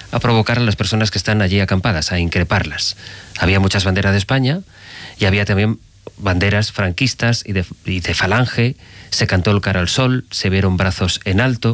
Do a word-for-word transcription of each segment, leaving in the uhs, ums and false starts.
a provocar a las personas que están allí acampadas, a increparlas. Había muchas banderas de España y había también banderas franquistas y de, y de Falange. Se cantó el cara al sol, se vieron brazos en alto,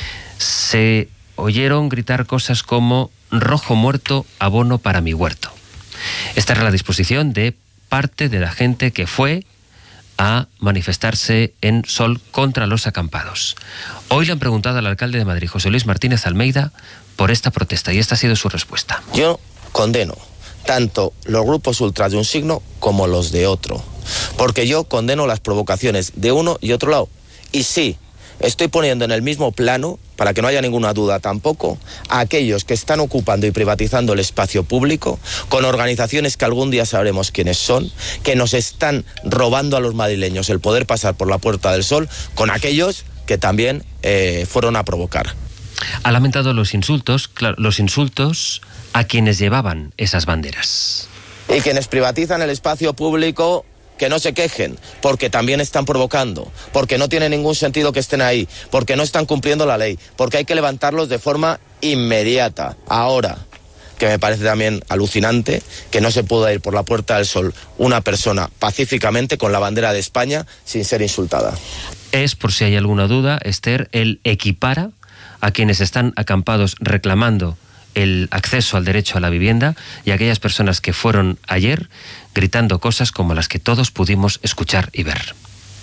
se oyeron gritar cosas como rojo muerto, abono para mi huerto. Esta era la disposición de parte de la gente que fue a manifestarse en Sol contra los acampados. Hoy le han preguntado al alcalde de Madrid, José Luis Martínez Almeida, por esta protesta, y esta ha sido su respuesta. Yo condeno tanto los grupos ultras de un signo como los de otro, porque yo condeno las provocaciones de uno y otro lado. Y sí, estoy poniendo en el mismo plano, para que no haya ninguna duda tampoco, a aquellos que están ocupando y privatizando el espacio público, con organizaciones que algún día sabremos quiénes son, que nos están robando a los madrileños el poder pasar por la Puerta del Sol, con aquellos que también eh, fueron a provocar. Ha lamentado los insultos, claro, los insultos a quienes llevaban esas banderas. Y quienes privatizan el espacio público, que no se quejen, porque también están provocando, porque no tiene ningún sentido que estén ahí, porque no están cumpliendo la ley, porque hay que levantarlos de forma inmediata. Ahora, que me parece también alucinante que no se pueda ir por la Puerta del Sol una persona pacíficamente con la bandera de España sin ser insultada. Es, por si hay alguna duda, Esther, él equipara a quienes están acampados reclamando el acceso al derecho a la vivienda y a aquellas personas que fueron ayer gritando cosas como las que todos pudimos escuchar y ver.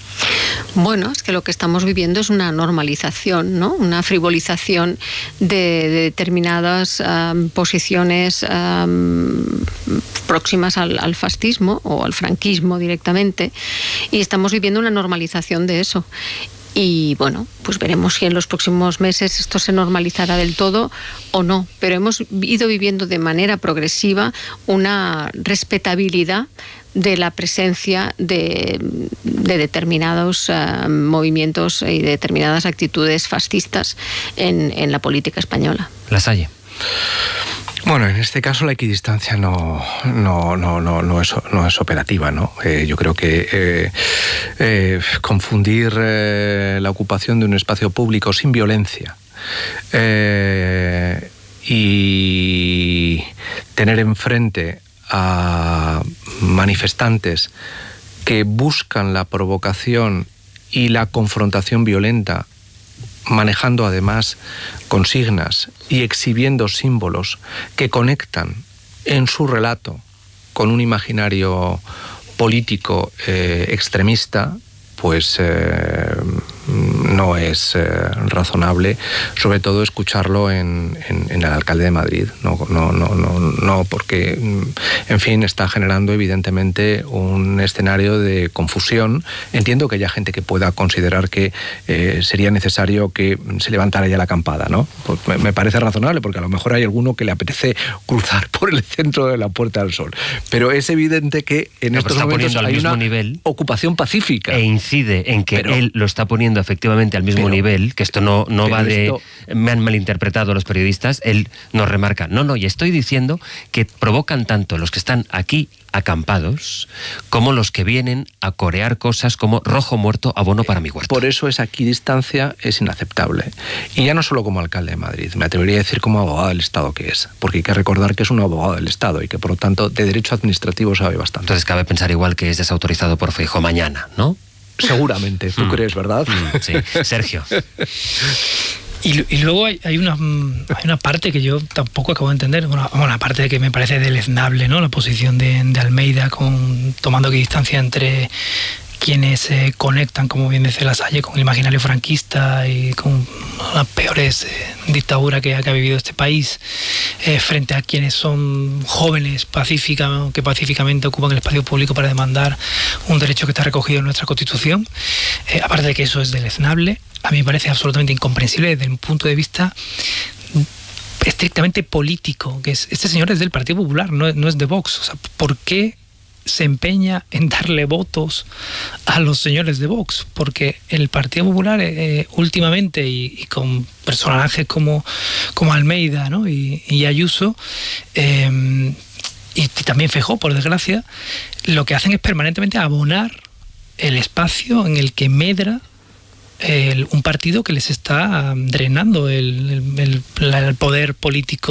Bueno, es que lo que estamos viviendo es una normalización, ¿no? Una frivolización de, de determinadas um, posiciones um, próximas al, al fascismo o al franquismo directamente, y estamos viviendo una normalización de eso. Y bueno, pues veremos si en los próximos meses esto se normalizará del todo o no, pero hemos ido viviendo de manera progresiva una respetabilidad de la presencia de, de determinados uh, movimientos y de determinadas actitudes fascistas en, en la política española. Lasalle. Bueno, en este caso la equidistancia no, no, no, no, no, es, no es operativa, ¿no? Eh, yo creo que eh, eh, confundir eh, la ocupación de un espacio público sin violencia eh, y tener enfrente a manifestantes que buscan la provocación y la confrontación violenta, manejando además consignas y exhibiendo símbolos que conectan en su relato con un imaginario político eh, extremista, pues eh, no es eh, razonable, sobre todo escucharlo en, en, en el alcalde de Madrid. No, no, no, no, no, porque, en fin, está generando evidentemente un escenario de confusión. Entiendo que haya gente que pueda considerar que eh, sería necesario que se levantara ya la acampada, ¿no? Pues me, me parece razonable, porque a lo mejor hay alguno que le apetece cruzar por el centro de la Puerta del Sol. Pero es evidente que en no, estos está momentos hay una nivel ocupación pacífica. E incide en que pero, él lo está poniendo efectivamente al mismo pero, nivel, que esto no, no va de... Esto, me han malinterpretado los periodistas, él nos remarca, no, no, y estoy diciendo que provocan tanto los que están aquí acampados como los que vienen a corear cosas como rojo muerto, abono para mi huerto. Por eso esa equidistancia es inaceptable. Y ya no solo como alcalde de Madrid, me atrevería a decir como abogado del Estado que es, porque hay que recordar que es un abogado del Estado y que por lo tanto de derecho administrativo sabe bastante. Entonces cabe pensar igual que es desautorizado por Feijóo mañana, ¿no? Seguramente, tú mm. crees, ¿verdad? Mm, sí, Sergio. Y, y luego hay, hay, una, hay una parte que yo tampoco acabo de entender, bueno, una parte que me parece deleznable, ¿no? La posición de, de Almeida con tomando distancia entre quienes se eh, conectan, como bien dice Lasalle, con el imaginario franquista y con las peores eh, dictaduras que, que ha vivido este país, eh, frente a quienes son jóvenes pacífica, que pacíficamente ocupan el espacio público para demandar un derecho que está recogido en nuestra Constitución. Eh, aparte de que eso es deleznable, a mí me parece absolutamente incomprensible desde un punto de vista estrictamente político, que es, este señor es del Partido Popular, no, no es de Vox. O sea, ¿por qué se empeña en darle votos a los señores de Vox? Porque el Partido Popular eh, últimamente y, y con personajes como, como Almeida, ¿no? y, y Ayuso eh, y, y también Feijóo, por desgracia, lo que hacen es permanentemente abonar el espacio en el que medra el, un partido que les está drenando el, el, el, el poder político